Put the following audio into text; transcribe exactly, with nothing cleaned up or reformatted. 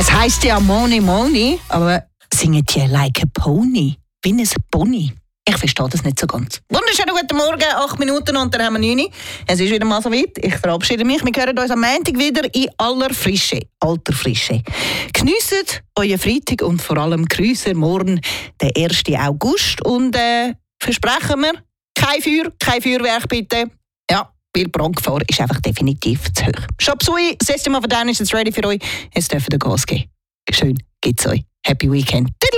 Es heisst ja Money Money, aber singen die like a Pony, wie ein Pony. Ich verstehe das nicht so ganz. Wunderschönen guten Morgen, acht Minuten und dann haben wir neun. Es ist wieder mal so weit. Ich verabschiede mich. Wir hören uns am Montag wieder in aller Frische. Alter Frische. Geniesst euren Freitag und vor allem grüßen morgen, den ersten August. Und äh, versprechen wir, kein Feuer, kein Feuerwerk bitte. Ja, weil die Brandgefahr ist einfach definitiv zu hoch. Shop Sui, System of a Down ist jetzt ready für euch. Jetzt dürfen wir Gas geben. Schön geht's euch. Happy Weekend.